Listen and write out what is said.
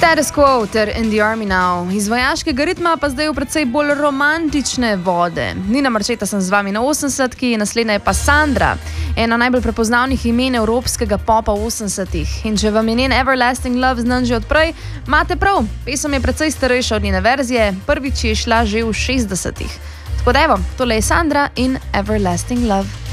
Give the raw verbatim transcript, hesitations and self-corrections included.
Status Quo ter In the Army Now. Iz vojaškega ritma pa zdaj v precej bolj romantične vode. Nina Marčeta sem z vami na osemdesetki, naslednja je pa Sandra, ena najbolj prepoznavnih imen evropskega popa osemdesetih. In če vam je njen Everlasting Love znan že odprej, imate prav, pesem je precej starejša od njene verzije, prvič je šla že v šestdesetih. Tako da evo, tole je Sandra in Everlasting Love.